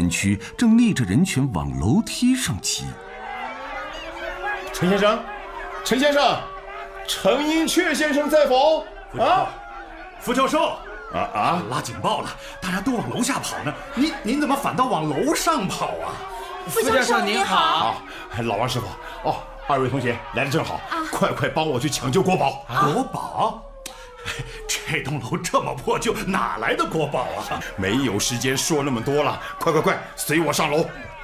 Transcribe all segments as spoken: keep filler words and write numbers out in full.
山区正逆着人群往楼梯上挤。 陈先生，陈先生，陈寅恪先生在否？啊， 副教授， 啊啊！ 拉警报了，大家都往楼下跑呢，您您怎么反倒往楼上跑啊？ 副教授您好。 啊，老王师傅，哦，二位同学来得正好，啊、快快帮我去抢救国宝。 啊、国宝？这栋楼这么破旧，哪来的国宝啊？ 没有时间说那么多了，快快快，随我上楼。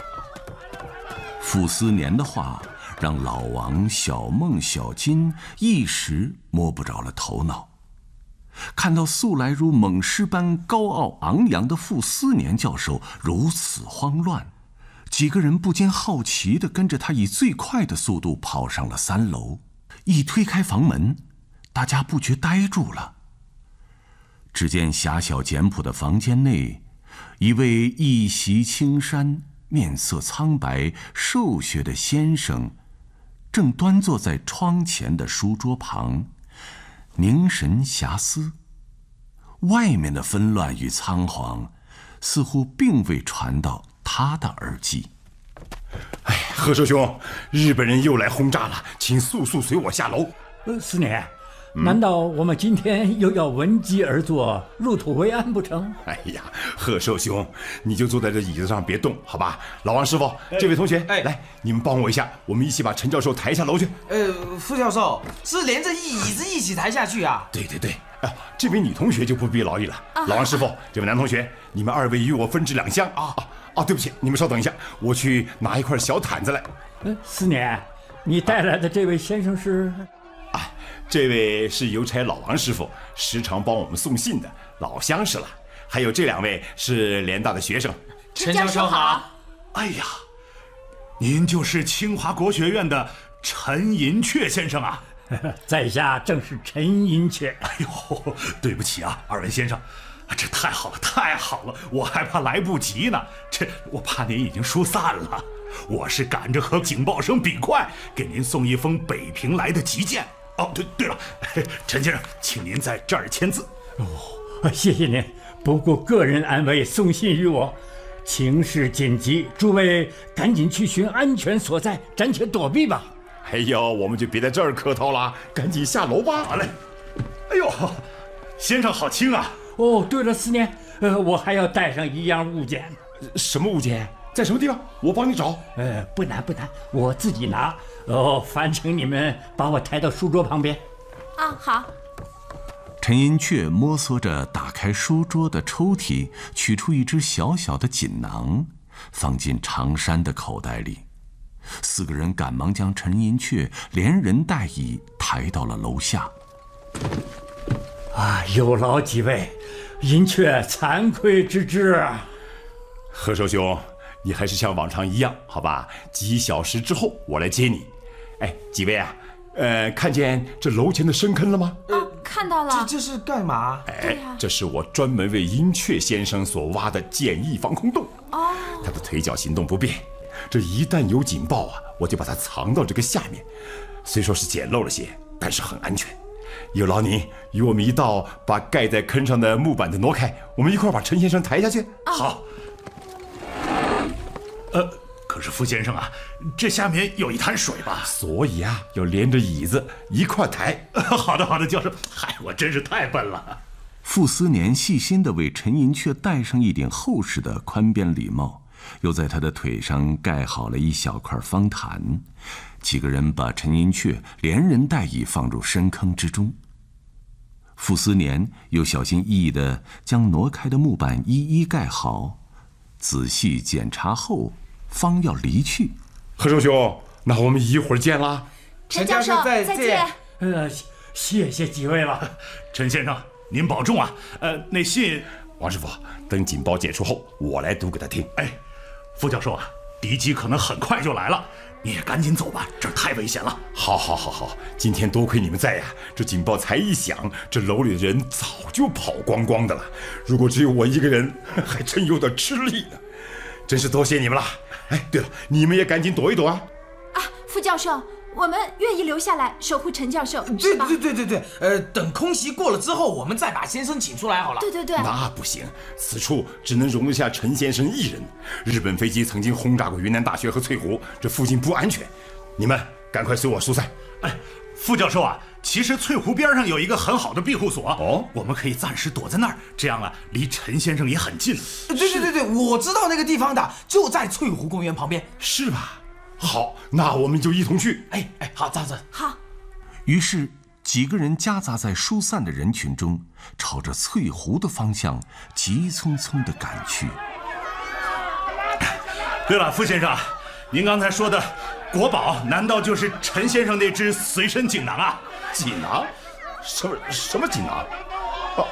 傅斯年的话让老王、小孟、小金一时摸不着了头脑。看到素来如猛狮般高傲昂扬的傅斯年教授如此慌乱，几个人不禁好奇地跟着他以最快的速度跑上了三楼。一推开房门，大家不觉呆住了。只见狭小简朴的房间内，一位一袭青衫、面色苍白、瘦削的先生正端坐在窗前的书桌旁，凝神遐思。外面的纷乱与仓皇似乎并未传到他的耳际。 哎，贺寿兄，日本人又来轰炸了，请速速随我下楼。 呃，思年，难道我们今天又要闻鸡而作，入土为安不成？ 哎呀，贺寿兄，你就坐在这椅子上别动，好吧？老王师傅，这位同学，哎，来，你们帮我一下，我们一起把陈教授抬下楼去。 呃，副教授是连着椅子一起抬下去啊？ 对对对，啊，这位女同学就不必劳役了。啊、老王师傅，这位男同学，你们二位与我分置两厢啊啊啊！对不起，你们稍等一下，我去拿一块小毯子来。 嗯，思年，你带来的这位先生是？ 啊，这位是邮差老王师傅，时常帮我们送信的老乡士了。还有这两位是联大的学生。 陈教授好。 哎呀，您就是清华国学院的陈寅恪先生啊！ 在下正是陈寅恪。 哎呦，对不起啊，二位先生，这太好了，太好了，我还怕来不及呢。这我怕您已经疏散了，我是赶着和警报声比快，给您送一封北平来的急件。哦，对对了，陈先生，请您在这儿签字。 哦，谢谢您。不顾个人安危送信于我，情势紧急，诸位赶紧去寻安全所在，暂且躲避吧。 哎呦，我们就别在这儿客套了，赶紧下楼吧。 好嘞。哎呦，先生好轻啊！ 哦，对了，思年，呃，我还要带上一样物件。 什么物件？在什么地方？我帮你找。 呃，不难不难，我自己拿。哦，烦请你们把我抬到书桌旁边。 啊，好。 陈寅恪摸索着打开书桌的抽屉，取出一只小小的锦囊，放进长衫的口袋里。四个人赶忙将陈寅恪连人带椅抬到了楼下。 啊，有劳几位，寅恪惭愧之至啊。 贺寿兄，你还是像往常一样，好吧？几小时之后我来接你。哎，几位啊，呃，看见这楼前的深坑了吗？ 呃，看到了。 这这是干嘛？ 哎，啊、这是我专门为寅恪先生所挖的简易防空洞。 哦， 他的腿脚行动不便，这一旦有警报啊，我就把它藏到这个下面。虽说是简陋了些，但是很安全。有劳您与我们一道把盖在坑上的木板子挪开，我们一块把陈先生抬下去。 哦、 好。呃，可是傅先生啊，这下面有一滩水吧？ 所以啊，要连着椅子一块抬。 好的，好的，教授。嗨，我真是太笨了。 傅斯年细心地为陈寅恪戴上一顶厚实的宽边礼帽，又在他的腿上盖好了一小块方毯。几个人把陈寅恪连人带椅放入深坑之中。傅斯年又小心翼翼地将挪开的木板一一盖好，仔细检查后方要离去。 贺寿兄，那我们一会儿见啦。 陈教授再见。 呃，谢谢几位了。 陈先生您保重啊。呃，那信， 王师傅，等警报解除后我来读给他听。 哎，傅教授啊，敌机可能很快就来了，你也赶紧走吧，这儿太危险了。 好好好好，今天多亏你们在呀，这警报才一响，这楼里的人早就跑光光的了。如果只有我一个人，还真有点吃力呢。真是多谢你们了。哎，对了，你们也赶紧躲一躲啊。 啊，傅教授， 我们愿意留下来守护陈教授， 对对对对对，呃，等空袭过了之后，我们再把先生请出来好了。 对对对， 那不行，此处只能容得下陈先生一人。日本飞机曾经轰炸过云南大学和翠湖，这附近不安全。你们赶快随我疏散。 哎，副教授啊，其实翠湖边上有一个很好的庇护所哦， 我们可以暂时躲在那儿，这样啊，离陈先生也很近。 对对对对，我知道那个地方的，就在翠湖公园旁边， 是吧？好，那我们就一同去。 哎哎，好，这样子。 好。 于是几个人夹杂在疏散的人群中，朝着翠湖的方向急匆匆地赶去。 对了，傅先生，您刚才说的国宝，难道就是陈先生那只随身锦囊啊？ 锦囊？什么什么锦囊？哦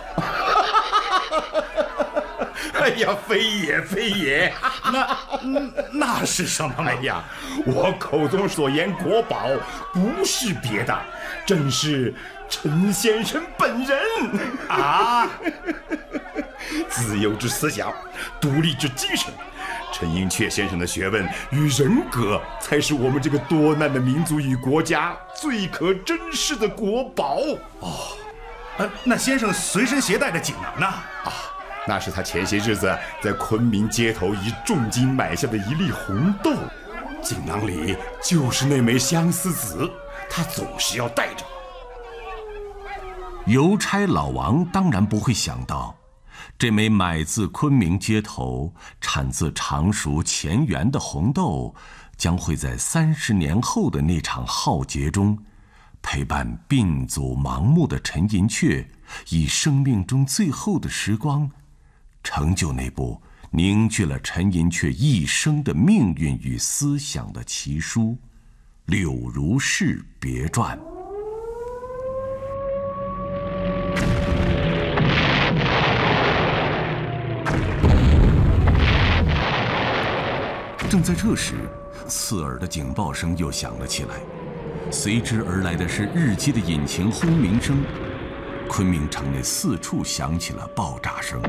哎呀，非也非也， 那那是什么？ 哎呀，我口中所言国宝，不是别的，正是陈先生本人啊！ 自由之思想，独立之精神，陈寅恪先生的学问与人格，才是我们这个多难的民族与国家最可珍视的国宝。 哦，呃，那先生随身携带的锦囊呢？ 啊。那是他前些日子在昆明街头以重金买下的一粒红豆，锦囊里就是那枚相思子，他总是要带着。 邮差老王当然不会想到，这枚买自昆明街头、产自常熟乾源的红豆，将会在三十年后的那场浩劫中，陪伴病卒盲目的陈寅恪，以生命中最后的时光，成就那部凝聚了陈寅恪一生的命运与思想的奇书《柳如是别传》。正在这时，刺耳的警报声又响了起来，随之而来的是日机的引擎轰鸣声。昆明城内四处响起了爆炸声。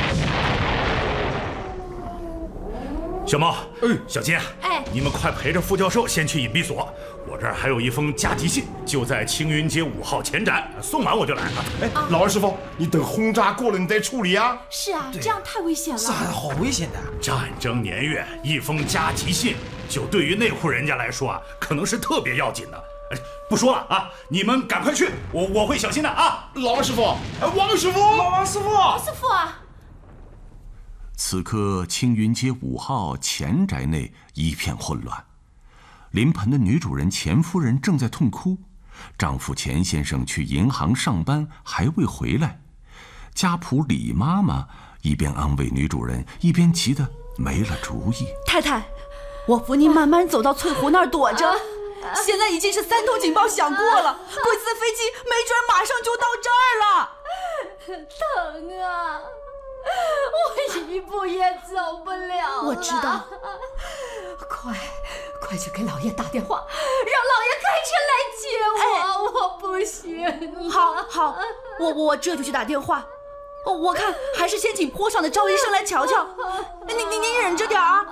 小猫， 哎， 小金， 哎， 你们快陪着副教授先去隐蔽所，我这儿还有一封加急信，就在青云街五号前宅，送完我就来了。 哎，老二师傅，你等轰炸过了你再处理啊。 是啊，这样太危险了。 是啊，好危险的。 战争年月，一封加急信，就对于那户人家来说啊，可能是特别要紧的。哎，不说了啊，你们赶快去，我我会小心的啊。 老王师傅，哎，王师傅， 老王师傅， 王师傅啊！ 此刻青云街五号前宅内一片混乱，临盆的女主人钱夫人正在痛哭，丈夫钱先生去银行上班还未回来，家仆李妈妈一边安慰女主人，一边急得没了主意。 太太，我扶您慢慢走到翠湖那儿躲着。现在已经是三通警报响过了，贵司的飞机没准马上就到这儿了。 疼啊，我一步也走不了了。 我知道， 快快去给老爷打电话，让老爷开车来接我。哎，我不行了。 好好，我我这就去打电话。我看还是先请坡上的赵医生来瞧瞧。您您您忍着点啊。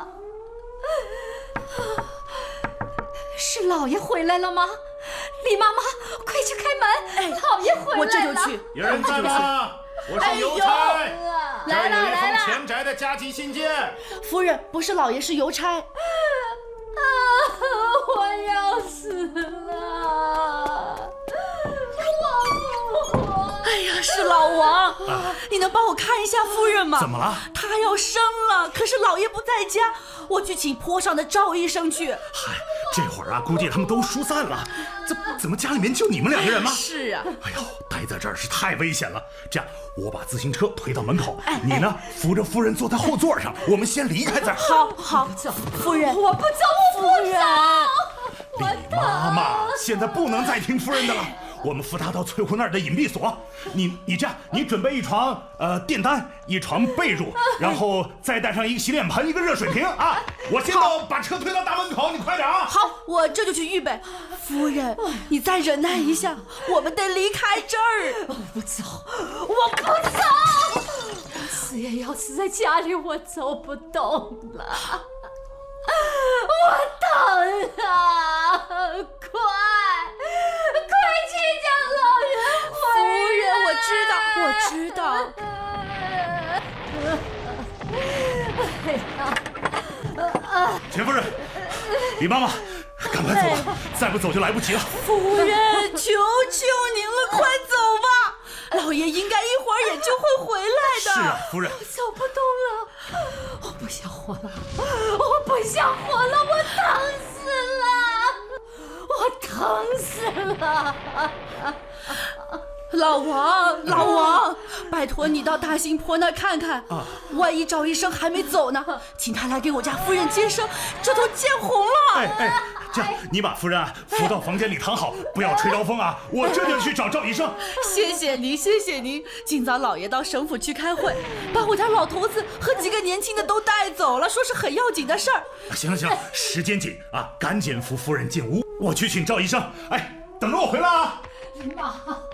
是老爷回来了吗？李妈妈，快去开门！哎，老爷回来了。 我这就去。 有人在吗？我是邮差，来了来了。前宅的加急信件。 夫人，不是老爷，是邮差。啊， 我要死了！我不活。 哎呀，是老王，啊、你能帮我看一下夫人吗？ 怎么了？ 她要生了，可是老爷不在家，我去请坡上的赵医生去。 嗨，这会儿啊，估计他们都疏散了。怎怎么家里面就你们两个人吗？ 是啊。 哎呦，待在这儿是太危险了。这样，我把自行车推到门口， 哎、 你呢扶着夫人坐在后座上，我们先离开这儿。 好好，夫人， 我不走，我不走。 李妈妈，现在不能再听夫人的了。我们扶她到翠湖那儿的隐蔽所。你你这样，你准备一床呃电单，一床被褥，然后再带上一个洗脸盆，一个热水瓶啊。我先到把车推到大门口，你快点啊。 好，我这就去预备。夫人，你再忍耐一下，我们得离开这儿。 我不走，我不走，死也要死在家里，我走不动了。我疼啊！ 快，快去叫老爷回夫人，我知道，我知道。 钱夫人，李妈妈，赶快走吧，再不走就来不及了。 夫人，求求您了，快走吧，老爷应该一会儿也就会回来的。 是啊，夫人。 我走不动了，我不想活了，我不想活了，我疼死了，我疼死了。 老王，老王，拜托你到大新婆那儿看看，啊、万一赵医生还没走呢，请他来给我家夫人接生，这都见红了。 哎哎，这样你把夫人啊扶到房间里躺好，不要吹着风啊，我这就去找赵医生。 谢谢您，谢谢您。今早老爷到省府去开会，把我家老头子和几个年轻的都带走了，说是很要紧的事儿。 行了行了，时间紧啊，赶紧扶夫人进屋，我去请赵医生。哎，等着我回来啊。 妈。